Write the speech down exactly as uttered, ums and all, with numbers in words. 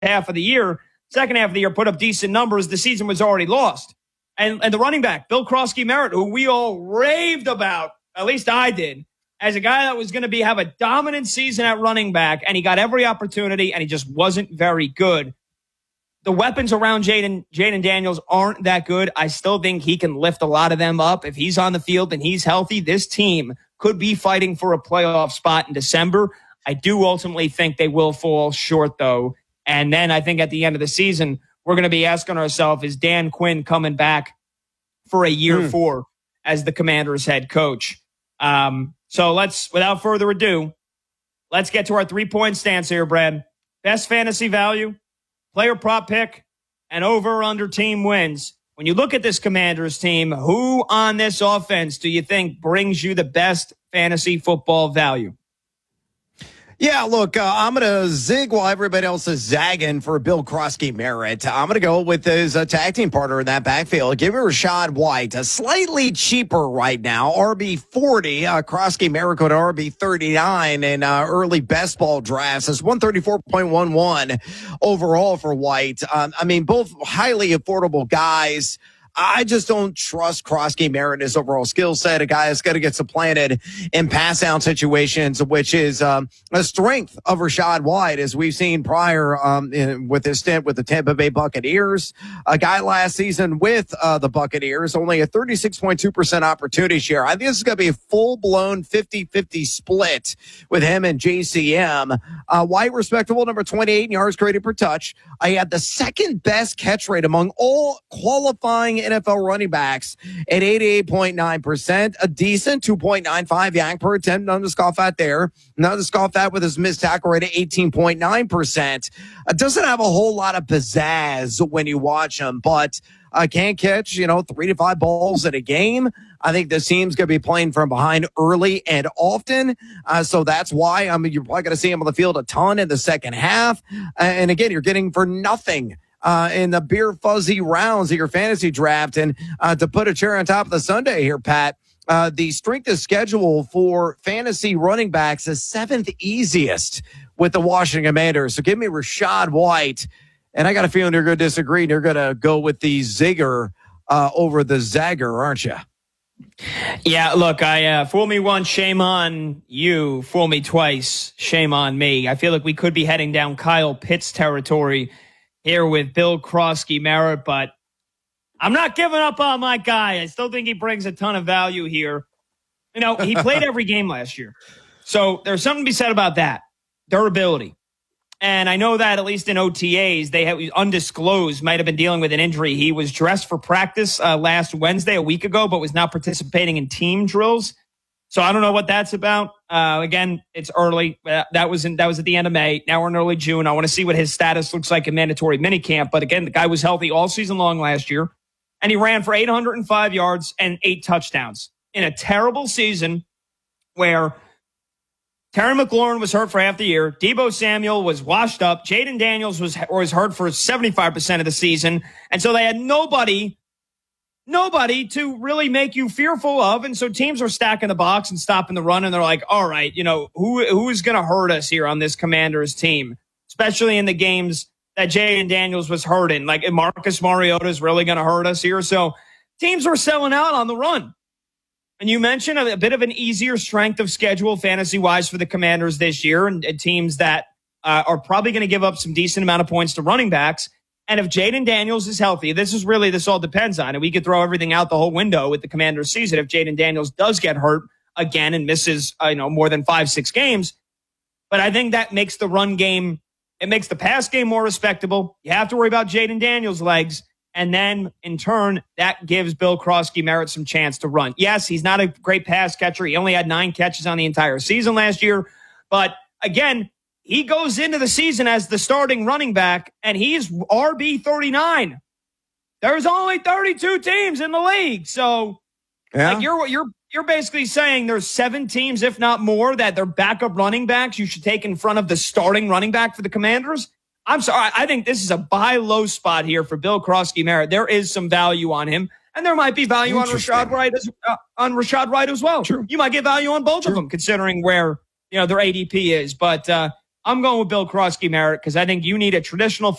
half of the year. Second half of the year put up decent numbers. The season was already lost. And, and the running back, Bill Krosky-Merritt, who we all raved about, at least I did, as a guy that was going to be have a dominant season at running back, and he got every opportunity, and he just wasn't very good. The weapons around Jaden Jaden Daniels aren't that good. I still think he can lift a lot of them up. If he's on the field and he's healthy, this team could be fighting for a playoff spot in December. I do ultimately think they will fall short, though. And then I think at the end of the season, we're going to be asking ourselves, is Dan Quinn coming back for a year mm. four as the Commanders head coach? Um, so let's, without further ado, let's get to our three-point stance here, Brad. Best fantasy value, player prop pick, and over-under team wins. When you look at this Commanders team, who on this offense do you think brings you the best fantasy football value? Yeah, look, uh, I'm going to zig while everybody else is zagging for Bill Krosky-Merritt. I'm going to go with his uh, tag team partner in that backfield. Give me Rachaad White, a slightly cheaper right now, R B forty. Uh, Krosky-Merritt go to R B thirty-nine in uh, early best ball drafts. It's one thirty-four point one one overall for White. Um, I mean, both highly affordable guys. I just don't trust Krosky-Merritt in his overall skill set. A guy that's going to get supplanted in pass down situations, which is um, a strength of Rachaad White, as we've seen prior um, in, with his stint with the Tampa Bay Buccaneers. A guy last season with uh, the Buccaneers, only a thirty-six point two percent opportunity share. I think this is going to be a full-blown fifty-fifty split with him and J C M. Uh, White, respectable, number twenty-eight in yards created per touch. I had the second best catch rate among all qualifying N F L running backs at eighty-eight point nine percent, a decent two point nine five yank per attempt. None to scoff at there. None to scoff at with his missed tackle rate at eighteen point nine percent. It doesn't have a whole lot of pizzazz when you watch him, but uh, can't catch, you know, three to five balls in a game. I think this team's going to be playing from behind early and often. Uh, so that's why I mean, you're probably going to see him on the field a ton in the second half. Uh, and again, you're getting for nothing Uh, in the beer fuzzy rounds of your fantasy draft. And uh, to put a cherry on top of the sundae here, Pat, uh, the strength of schedule for fantasy running backs is seventh easiest with the Washington Commanders. So give me Rachaad White. And I got a feeling you're going to disagree. And you're going to go with the Zigger uh, over the Zagger, aren't you? Yeah, look, I uh, fool me once, shame on you. Fool me twice, shame on me. I feel like we could be heading down Kyle Pitts territory here with Bill Krosky-Merritt, but I'm not giving up on my guy. I still think he brings a ton of value here. You know, he played every game last year. So there's something to be said about that. Durability. And I know that at least in O T As, they have undisclosed, might have been dealing with an injury. He was dressed for practice uh, last Wednesday, a week ago, but was not participating in team drills. So I don't know what that's about. Uh, again, it's early. Uh, that was in, that was at the end of May. Now we're in early June. I want to see what his status looks like in mandatory minicamp. But again, the guy was healthy all season long last year, and he ran for eight hundred five yards and eight touchdowns in a terrible season where Terry McLaurin was hurt for half the year. Deebo Samuel was washed up. Jaden Daniels was was hurt for seventy-five percent of the season, and so they had nobody. Nobody to really make you fearful of. And so teams are stacking the box and stopping the run. And they're like, all right, you know, who who is going to hurt us here on this Commanders team, especially in the games that Jaden Daniels was hurt in. Like Marcus Mariota is really going to hurt us here. So teams are selling out on the run. And you mentioned a, a bit of an easier strength of schedule fantasy wise for the Commanders this year, and, and teams that uh, are probably going to give up some decent amount of points to running backs. And if Jaden Daniels is healthy, this is really, this all depends on, and we could throw everything out the whole window with the Commanders season. If Jaden Daniels does get hurt again and misses, uh, you know, more than five, six games. But I think that makes the run game, it makes the pass game more respectable. You have to worry about Jaden Daniels' legs. And then in turn, that gives Bill Krosky-Merritt some chance to run. Yes, he's not a great pass catcher. He only had nine catches on the entire season last year. But again, he goes into the season as the starting running back, and he's R B thirty-nine. There's only thirty-two teams in the league. So yeah. like you're you're you're basically saying there's seven teams, if not more, that their backup running backs you should take in front of the starting running back for the Commanders. I'm sorry. I think this is a buy low spot here for Bill Krosky-Merritt. There is some value on him, and there might be value on Rachaad White as uh, on Rachaad White as well. True. You might get value on both True. of them, considering where you know their A D P is. But uh, I'm going with Bill Krosky Merritt because I think you need a traditional